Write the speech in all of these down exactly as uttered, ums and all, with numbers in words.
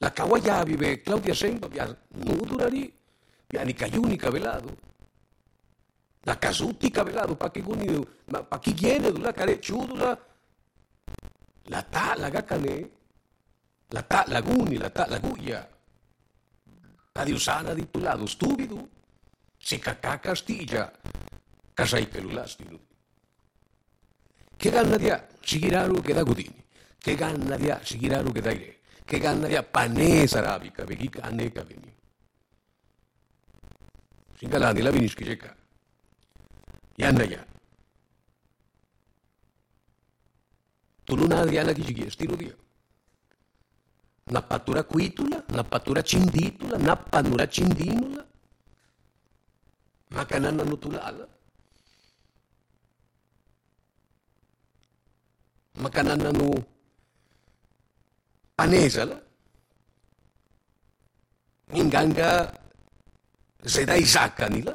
La Kawaya vive Claudia Sheinbaum, ya no durari, ya ni cayó ni cabelado. La Kazuti cabelado, pa' que guni, pa' que viene, la care chudula. La ta, la gacane, la ta, la guni, la ta, la guya. La diusana di tu lado, stupido. Si cacà Castilla, casai pelulastino. Che ganna di a, sigiraru che da Godini. Che ganna di a, sigiraru che da Ire. Che ganna di a, panesa arabica, veghi canne e caveni. Singalani, la vinischi ceca. Yanna ya. Tu non hai Adriana che ci chiesti, lo dia. Una pattura quitula, una pattura cinditula, una panura cindinula. Makanan nutulala. Makanan nu panesala. Inganga seda isaka nila.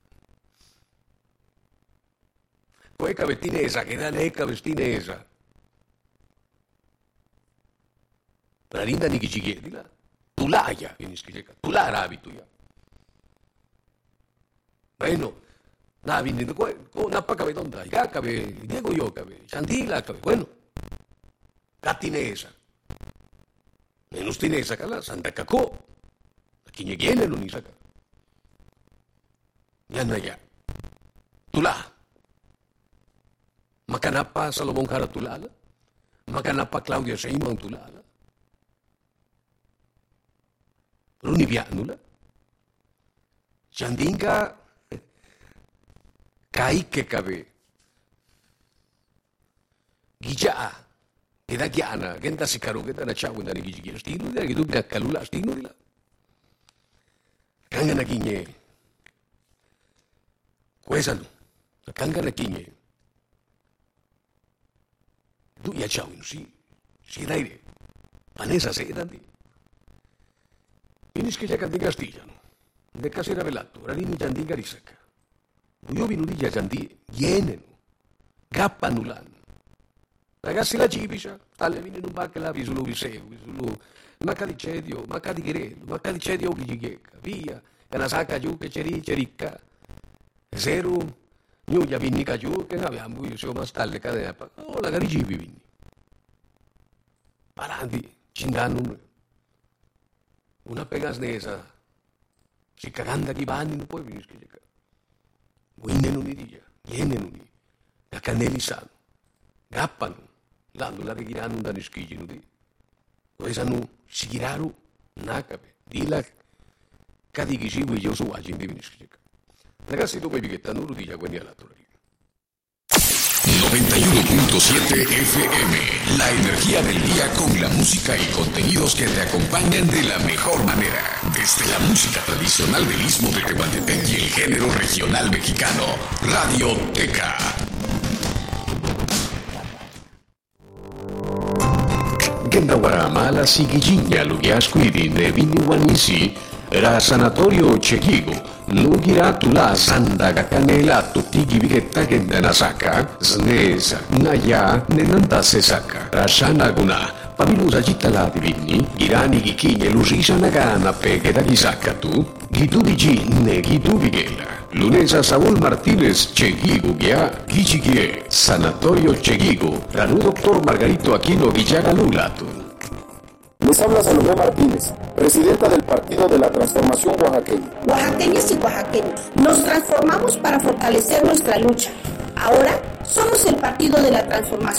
Poi cavettinesa, che da lei cavettinesa. La rinda di chi ci chiedi là. Tu l'aia, vieni scritto. Tu la rabi tu ya. Bueno, na vini de ko ko na pa cabe donda, ya cabe, Diego yo cabe, Chandila cabe, bueno. Catinesa. Menos tinesa cala, Santa Cacó. Aquí ne viene lo ni saca. Ya na ya. Tula. Makanapa Salomón Jara tulala. Makanapa Claudia Sheinbaum tulala. Runivianula. Chandinga Kai che cabe. Gija, che da chiana, che da si caro, che da na ciao, che da ne gigi, stino, che tu da calula, stino di là. Kanga na kigne. Quesa no. Kanga na kigne. Tu ya ciao, sì. Si dai. Vanessa se da di. Finisce che canti castigliano. De casera velato, radini giandinga risacca. Io vino di Giandi, vienen, gappanulan. Ragazzi la cibicia, alle vine non va che la vi solo vi segui, solo macadicedio, macadicheredo, macadicedio che ci chiecca, via, e una sacca giù che c'eri, c'ericca, zero, io già vinni giù che abbiamo, io siamo stalle cadena, oh la caricibi vinni. Parandi, cindanno, una pegasnesa, si caganda chi vanni non puoi venire che Guinne non mi dica, viene non mi, da cannelli sanno, gappano, dando la regirano da neschigi non di. Quesano si giraru, nacabe, di la cadichi si vuoi io su aggi in vivi neschigi. Ragazzi, dopo i biglietti non lo dica, quindi alla torre. noventa y uno punto siete F M, la energía del día con la música y contenidos que te acompañan de la mejor manera. Desde la música tradicional del Istmo de Tehuantepec y el género regional mexicano, Radioteca. Genda Guaramala Sigigiña Lugiasquidi Nevini Wanisi era sanatorio Chegigo. Lugira tula sanda gakanela tutigi vigetta genda nasaka snesa naya nenanda sesaka rashana guna pabilusa città divini girani gikinye lusisa nagana pege da gisaka tu gitu bigi ne gitu vigela lunesa Saúl Martínez Chegigo gia gichigie sanatorio Chegigo ranu doctor Margarito Aquino Guillaga Lulato. Les habla Salomé Martínez, presidenta del Partido de la Transformación Oaxaqueña. Oaxaqueñas y oaxaqueños, nos transformamos para fortalecer nuestra lucha. Ahora somos el Partido de la Transformación.